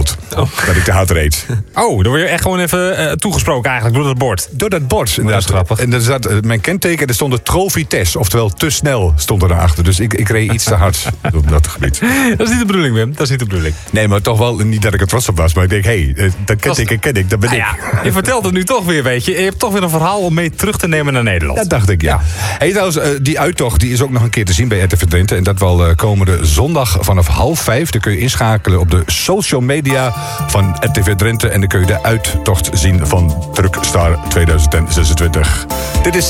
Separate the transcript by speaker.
Speaker 1: beeld. Dat ik te hard reed.
Speaker 2: Oh, dan word je echt gewoon even toegesproken eigenlijk door dat bord.
Speaker 1: Door dat bord.
Speaker 2: Dat is grappig.
Speaker 1: En er zat mijn kenteken, er stond Trop Vitesse. Oftewel te snel stond erachter. Dus ik reed iets te hard op dat gebied.
Speaker 2: Dat is niet de bedoeling, Wim. Dat is niet de bedoeling.
Speaker 1: Nee, maar toch wel niet dat ik er trots op was. Maar ik denk, dat kenteken ken ik, dat ben ik.
Speaker 2: Ja, je vertelt het nu toch weer, weet je. Je hebt toch weer een verhaal om mee terug te nemen naar Nederland.
Speaker 1: Dat dacht ik, ja. Hey, trouwens, die uittocht die is ook nog een keer te zien bij RTV Drenthe. En dat wel komende zondag vanaf 4:30. Dan kun je inschakelen op de social media van RTV Drenthe. En dan kun je de uittocht zien van Truckstar 2026. Dit is